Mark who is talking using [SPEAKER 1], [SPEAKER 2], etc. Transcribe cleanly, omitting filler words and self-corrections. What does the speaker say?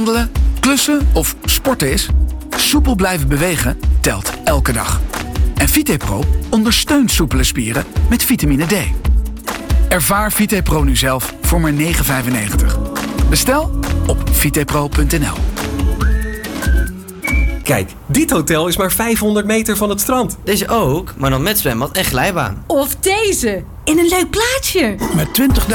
[SPEAKER 1] Wandelen, klussen of sporten is, soepel blijven bewegen telt elke dag. En VitePro ondersteunt soepele spieren met vitamine D. Ervaar VitePro nu zelf voor maar €9,95. Bestel op vitepro.nl.
[SPEAKER 2] Kijk, dit hotel is maar 500 meter van het strand.
[SPEAKER 3] Deze ook, maar dan met zwembad en glijbaan.
[SPEAKER 4] Of deze, in een leuk plaatsje.
[SPEAKER 5] Met 20.000